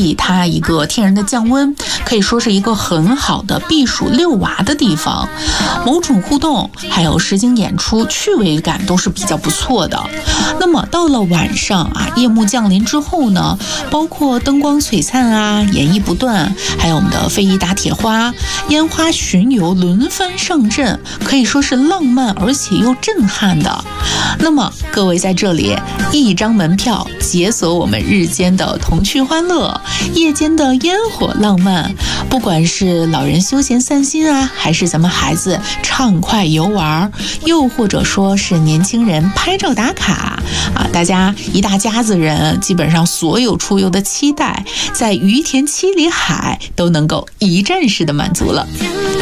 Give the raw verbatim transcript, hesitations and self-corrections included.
起它一个天然的降温，可以说是一个很好的避暑遛娃的地方。某种互动还有实景演出，趣味感都是比较不错的。那么到了晚上啊，夜幕降临之后呢，包括灯光璀璨啊，演绎不断，还有我们的飞翼打铁花、烟花巡游轮番上阵，可以说是浪漫而且又震撼的。那么各位在这里一张门票解锁我们日间的童趣欢乐，夜间的烟火浪漫，不管是老人休闲散心啊，还是咱们孩子畅快游玩，又或者说是年轻人拍照打卡啊，大家一大家子人，基本上所有出游的期待在于田七里海都能够一站式的满足了。